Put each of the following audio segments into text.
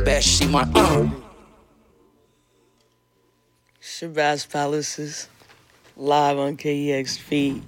best, she my Shabazz Palaces, live on KEXP.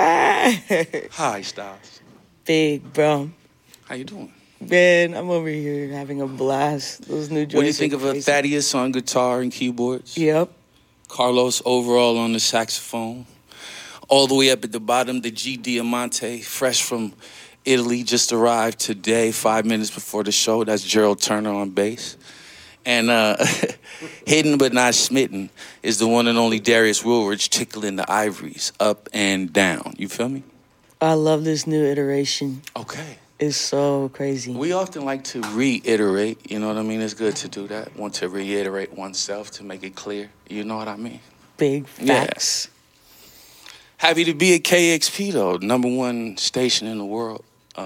Hi, Styles. Big, bro. How you doing? Man, I'm over here having a blast. Those new joints. What do you think of a Thaddeus on guitar and keyboards? Yep. Carlos overall on the saxophone. All the way up at the bottom, the G Diamante, fresh from Italy, just arrived today, 5 minutes before the show. That's Gerald Turner on bass. And hidden but not smitten is the one and only Darius Woolridge tickling the ivories up and down. You feel me? I love this new iteration. Okay. It's so crazy. We often like to reiterate, you know what I mean? It's good to do that. Want to reiterate oneself to make it clear. You know what I mean? Big facts. Yeah. Happy to be at KXP, though, #1 station in the world.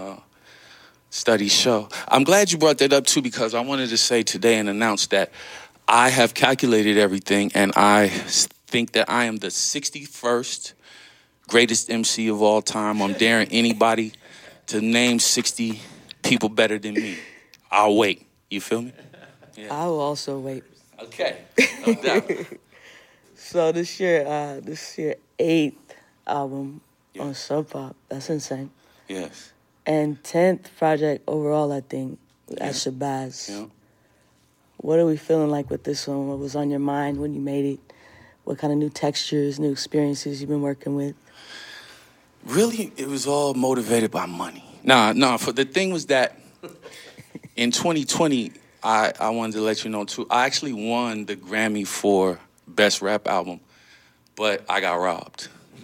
Study show. I'm glad you brought that up, too, because I wanted to say today and announce that I have calculated everything, and I think that I am the 61st greatest MC of all time. I'm daring anybody to name 60 people better than me. I'll wait. You feel me? Yeah. I will also wait. Okay. No doubt. So this year 8th album on Sub Pop. That's insane. Yes. And 10th project overall, I think, at Shabazz. Yeah. What are we feeling like with this one? What was on your mind when you made it? What kind of new textures, new experiences you've been working with? Really, it was all motivated by money. Nah. For the thing was that in 2020, I wanted to let you know, too, I actually won the Grammy for Best Rap Album, but I got robbed.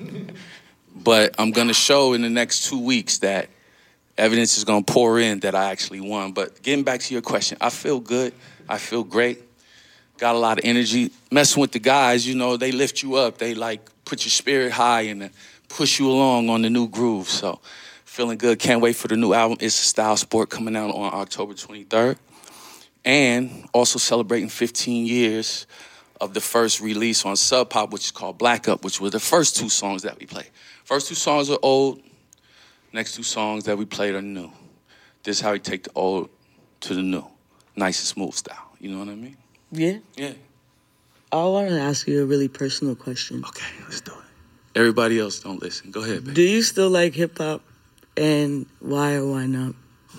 But I'm going to show in the next 2 weeks that evidence is going to pour in that I actually won. But getting back to your question, I feel good. I feel great. Got a lot of energy. Messing with the guys, you know, they lift you up. They, put your spirit high and push you along on the new groove. So feeling good. Can't wait for the new album. It's a Style Sport coming out on October 23rd. And also celebrating 15 years of the first release on Sub Pop, which is called Black Up, which were the first 2 songs that we played. First 2 songs are old. Next 2 songs that we played are new. This is how we take the old to the new. Nice and smooth style. You know what I mean? Yeah. Yeah. I want to ask you a really personal question. Okay, let's do it. Everybody else don't listen. Go ahead, baby. Do you still like hip-hop, and why or why not?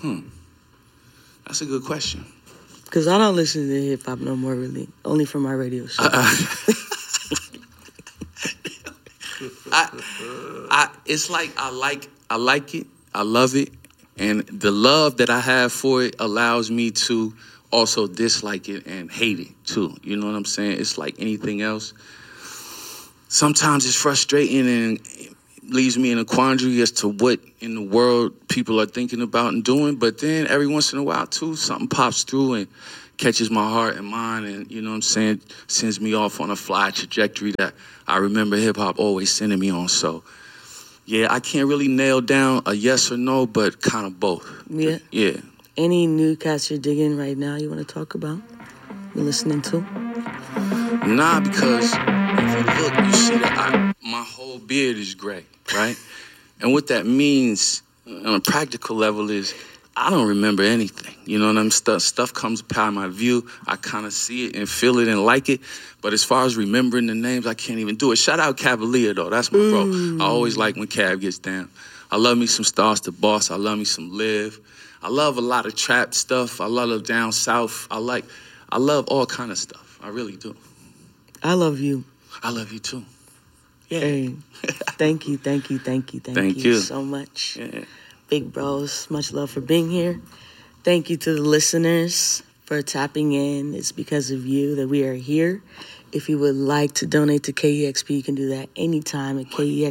That's a good question. Because I don't listen to hip-hop no more, really. Only for my radio show. It's like I like it, I love it, and the love that I have for it allows me to also dislike it and hate it too. You know what I'm saying? It's like anything else. Sometimes it's frustrating and it leaves me in a quandary as to what in the world people are thinking about and doing. But then every once in a while too, something pops through and catches my heart and mind, and you know what I'm saying, sends me off on a fly trajectory that I remember hip-hop always sending me on. So, yeah, I can't really nail down a yes or no, but kind of both. Yeah? Yeah. Any new cats you're digging right now you want to talk about? You're listening to? Nah, because if you look, you see that my whole beard is gray, right? And what that means on a practical level is I don't remember anything. You know what I'm saying? Stuff comes upon my view. I kind of see it and feel it and like it. But as far as remembering the names, I can't even do it. Shout out Cavalier, though. That's my bro. I always like when Cav gets down. I love me some Stars to Boss. I love me some Live. I love a lot of trap stuff. I love down south. I love all kind of stuff. I really do. I love you. I love you, too. Yeah. Hey, thank you so much. Yeah. Big bros, much love for being here. Thank you to the listeners for tapping in. It's because of you that we are here. If you would like to donate to KEXP, you can do that anytime at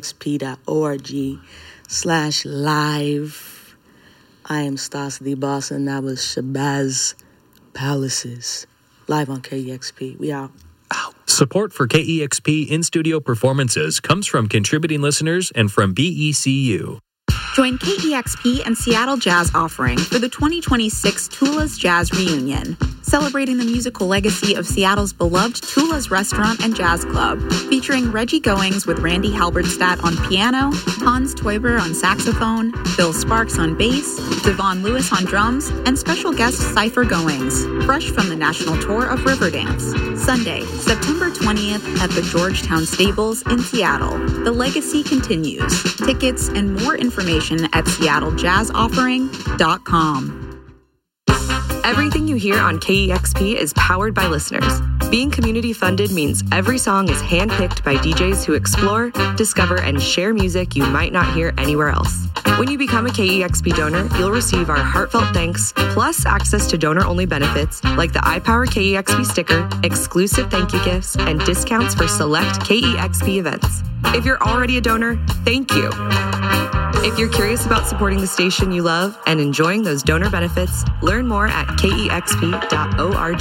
kexp.org/live. I am Stas the Boss, and that was Shabazz Palaces, live on KEXP. We out. Support for KEXP in-studio performances comes from contributing listeners and from BECU. Join KEXP and Seattle Jazz Offering for the 2026 Tula's Jazz Reunion. celebrating the musical legacy of Seattle's beloved Tula's Restaurant and Jazz Club, featuring Reggie Goings with Randy Halberstadt on piano, Hans Teuber on saxophone, Bill Sparks on bass, Devon Lewis on drums, and special guest Cypher Goings, fresh from the national tour of Riverdance. Sunday, September 20th at the Georgetown Stables in Seattle. The legacy continues. Tickets and more information at seattlejazzoffering.com. Everything you hear on KEXP is powered by listeners. Being community funded means every song is handpicked by DJs who explore, discover, and share music you might not hear anywhere else. When you become a KEXP donor, you'll receive our heartfelt thanks, plus access to donor-only benefits like the iPower KEXP sticker, exclusive thank you gifts, and discounts for select KEXP events. If you're already a donor, thank you. If you're curious about supporting the station you love and enjoying those donor benefits, learn more at kexp.org.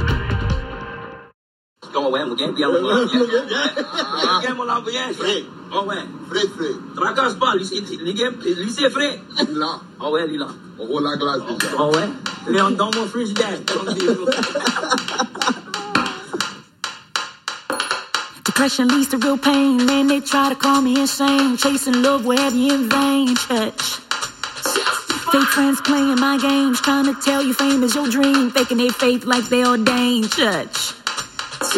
Depression leads to real pain. Man, they try to call me insane. Chasing love will have you in vain. Church. Fake friends playing my games, trying to tell you fame is your dream. Faking their faith like they ordained. Church.